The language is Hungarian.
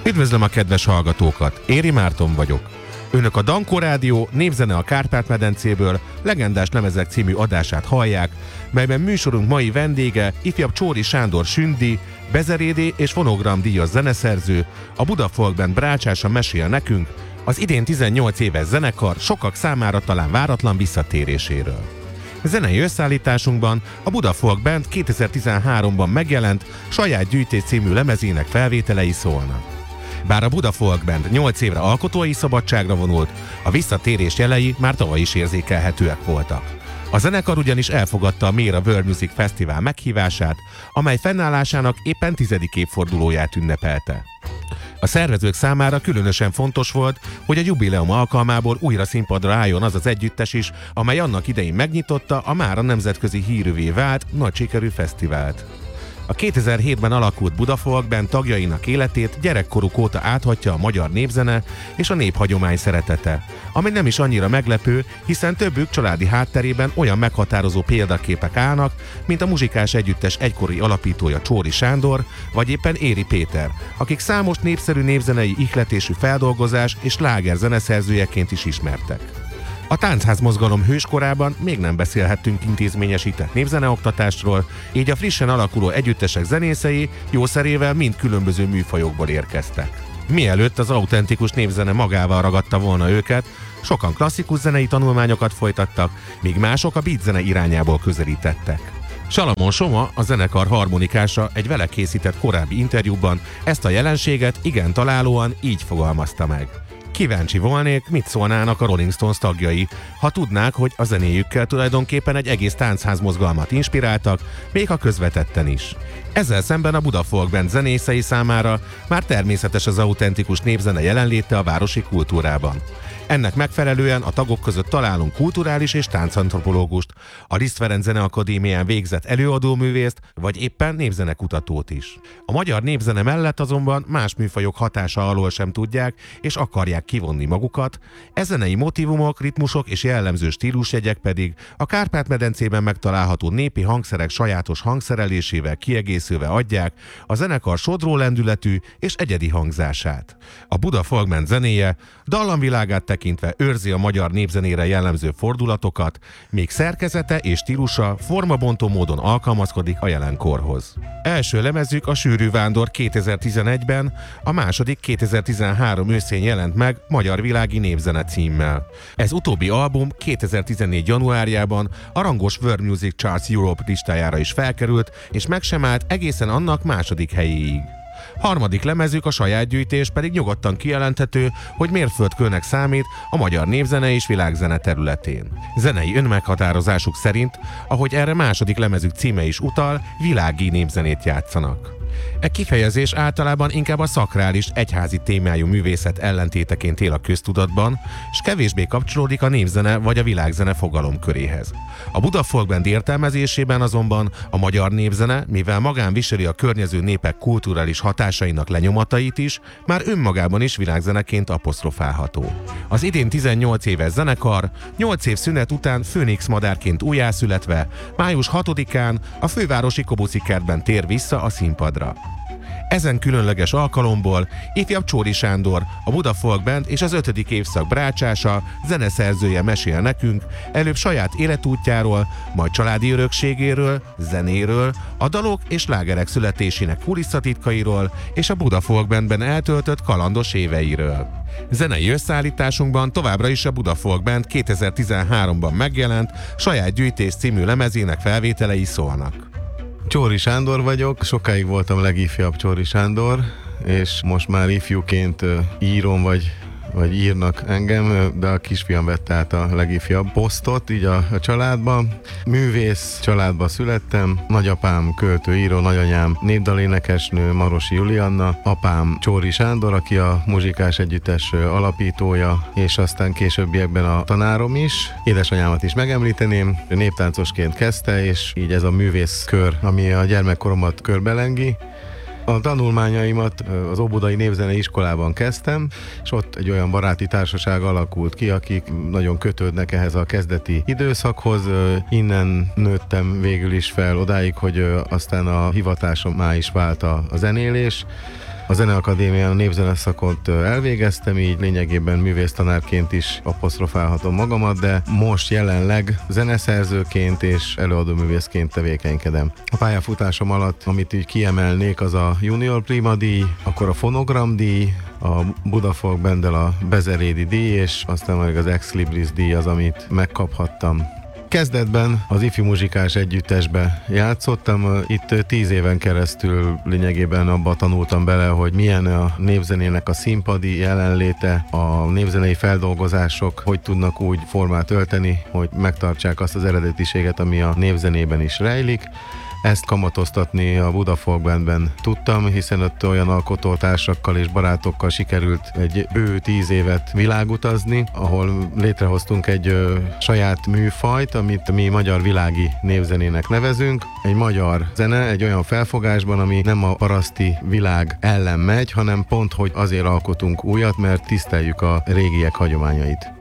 Üdvözlöm a kedves hallgatókat, Éri Márton vagyok. Önök a Dankó Rádió Népzene a Kárpát-medencéből legendás lemezek című adását hallják, melyben műsorunk mai vendége ifjabb Csóri Sándor Sündi, bezerédi és fonogramdíjas zeneszerző, a Buda Folk Band Brácsása mesél nekünk az idén 18 éves zenekar sokak számára talán váratlan visszatéréséről. Zenei összeállításunkban a Buda Folk Band 2013-ban megjelent saját gyűjtés című lemezének felvételei szólnak. Bár a Buda Folk Band 8 évre alkotói szabadságra vonult, a visszatérés jelei már tavaly is érzékelhetőek voltak. A zenekar ugyanis elfogadta a Mera World Music Festival meghívását, amely fennállásának éppen 10. évfordulóját ünnepelte. A szervezők számára különösen fontos volt, hogy a jubileum alkalmából újra színpadra álljon az az együttes is, amely annak idején megnyitotta a mára nemzetközi hírűvé vált nagy sikerű fesztivált. A 2007-ben alakult Buda Folk Band tagjainak életét gyerekkoruk óta áthatja a magyar népzene és a néphagyomány szeretete, ami nem is annyira meglepő, hiszen többük családi hátterében olyan meghatározó példaképek állnak, mint a muzsikás együttes egykori alapítója Csóri Sándor, vagy éppen Éri Péter, akik számos népszerű népzenei ihletésű feldolgozás és sláger zeneszerzőjeként is ismertek. A táncház mozgalom hőskorában még nem beszélhettünk intézményesített népzeneoktatásról, így a frissen alakuló együttesek zenészei jószerével mind különböző műfajokból érkeztek. Mielőtt az autentikus népzene magával ragadta volna őket, sokan klasszikus zenei tanulmányokat folytattak, míg mások a beat zene irányából közelítettek. Salamon Soma, a zenekar harmonikása egy vele készített korábbi interjúban ezt a jelenséget igen találóan így fogalmazta meg. Kíváncsi volnék, mit szólnának a Rolling Stones tagjai, ha tudnák, hogy a zenéjükkel tulajdonképpen egy egész táncház mozgalmat inspiráltak, még ha közvetetten is. Ezzel szemben a Buda Folk Band zenészei számára már természetes az autentikus népzene jelenléte a városi kultúrában. Ennek megfelelően a tagok között találunk kulturális és táncantropológust, a Liszt Ferenc Zeneakadémián végzett előadóművészt, vagy éppen népzenekutatót is. A magyar népzene mellett azonban más műfajok hatása alól sem tudják és akarják kivonni magukat, zenei motívumok, ritmusok és jellemző stílusjegyek pedig a Kárpát-medencében megtalálható népi hangszerek sajátos hangszerelésével kiegészülve adják a zenekar sodró lendületű és egyedi hangzását. A Buda Folk Band zenéje dallamvilágát tekintve őrzi a magyar népzenére jellemző fordulatokat, még szerkezete és stílusa formabontó módon alkalmazkodik a jelenkorhoz. Első lemezük a Sűrű Vándor 2011-ben, a második 2013 őszén jelent meg Magyar Világi Népzene címmel. Ez utóbbi album 2014 januárjában a rangos World Music Charts Europe listájára is felkerült, és meg sem állt egészen annak második helyéig. Harmadik lemezük, a saját gyűjtés pedig nyugodtan kijelenthető, hogy mérföldkőnek számít a magyar népzene és világzene területén. Zenei önmeghatározásuk szerint, ahogy erre második lemezük címe is utal, világi népzenét játszanak. E kifejezés általában inkább a szakrális, egyházi témájú művészet ellentéteként él a köztudatban, és kevésbé kapcsolódik a népzene vagy a világzene fogalomköréhez. A Buda Folk Band értelmezésében azonban a magyar népzene, mivel magán viseli a környező népek kulturális hatásainak lenyomatait is, már önmagában is világzeneként aposztrofálható. Az idén 18 éves zenekar 8 év szünet után főnix madárként újjászületve május 6-án a fővárosi Kobuci kertben tér vissza a színpadra. Ezen különleges alkalomból ifjabb Csóri Sándor, a Buda Folk Band és az 5. évszak brácsása, zeneszerzője mesél nekünk előbb saját életútjáról, majd családi örökségéről, zenéről, a dalok és slágerek születésének kulisszatitkairól és a Buda Folk Bandben eltöltött kalandos éveiről. Zenei összeállításunkban továbbra is a Buda Folk Band 2013-ban megjelent saját gyűjtés című lemezének felvételei szólnak. Csóri Sándor vagyok, sokáig voltam legifjabb Csóri Sándor, és most már ifjúként írom, vagy írnak engem, de a kisfiam vette át a legifjabb posztot így a családban. Művész családba születtem, nagyapám költő-író, nagyanyám népdalénekesnő, Marosi Julianna, apám Csóri Sándor, aki a muzsikás együttes alapítója, és aztán későbbiekben a tanárom is. Édesanyámat is megemlíteném, néptáncosként kezdte, és így ez a művészkör, ami a gyermekkoromat körbelengi. A tanulmányaimat az Óbudai Népzene Iskolában kezdtem, és ott egy olyan baráti társaság alakult ki, akik nagyon kötődnek ehhez a kezdeti időszakhoz. Innen nőttem végül is fel odáig, hogy aztán a hivatásommá is vált a zenélés. A Zeneakadémián a népzene szakot elvégeztem, így lényegében művésztanárként is apostrofálhatom magamat, de most jelenleg zeneszerzőként és előadóművészként tevékenykedem. A pályafutásom alatt, amit így kiemelnék, az a Junior Prima díj, akkor a Fonogram díj, a Buda Folk Banddel a Bezerédi díj, és aztán még az Ex Libris díj az, amit megkaphattam. Kezdetben az ifjú muzsikás együttesbe játszottam, itt 10 éven keresztül lényegében abba tanultam bele, hogy milyen a népzenének a színpadi jelenléte, a népzenei feldolgozások, hogy tudnak úgy formát ölteni, hogy megtartsák azt az eredetiséget, ami a népzenében is rejlik. Ezt kamatoztatni a Buda Folk Bandben tudtam, hiszen ott olyan alkotótársakkal és barátokkal sikerült egy bő 10 évet világutazni, ahol létrehoztunk egy saját műfajt, amit mi magyar világi népzenének nevezünk. Egy magyar zene, egy olyan felfogásban, ami nem a paraszti világ ellen megy, hanem pont, hogy azért alkotunk újat, mert tiszteljük a régiek hagyományait.